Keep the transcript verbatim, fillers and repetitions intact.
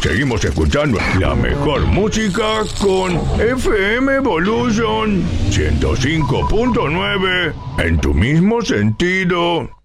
Seguimos escuchando la mejor música con F M Evolution ciento cinco punto nueve en tu mismo sentido.